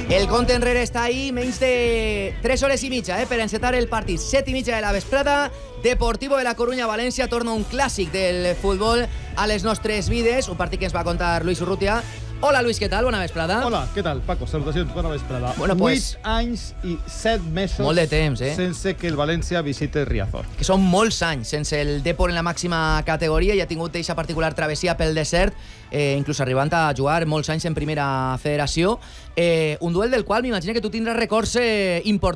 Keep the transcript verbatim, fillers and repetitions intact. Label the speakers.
Speaker 1: El compte enrere està ahí, menys de tres hores i mitja eh, per encetar el partit. set i mitja de la vesprada, Deportivo de la Coruña-València torna un clàssic del futbol a les nostres vides, un partit que ens va contar Luis Urrutia. Hola, Luis, què tal? Bona vesprada.
Speaker 2: Hola, què tal, Paco? Salutacions, bona vesprada.
Speaker 1: Bueno, pues,
Speaker 2: vuit anys i set mesos
Speaker 1: molt de temps, eh?
Speaker 2: sense que el València visite Riazor.
Speaker 1: Que són molts anys sense el Depor en la màxima categoria i ha tingut eixa particular travessia pel desert, eh, inclús arribant a jugar molts anys en primera federació. Eh, un duel del qual m'imagino que tu tindràs records eh, importants